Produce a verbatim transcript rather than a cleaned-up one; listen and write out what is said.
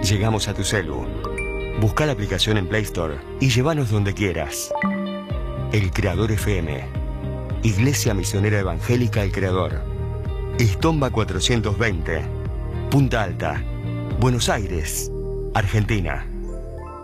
Llegamos a tu celu. Busca la aplicación en Play Store y llévanos donde quieras. El Creador F M. Iglesia Misionera Evangélica El Creador. Estomba cuatrocientos veinte. Punta Alta. Buenos Aires, Argentina.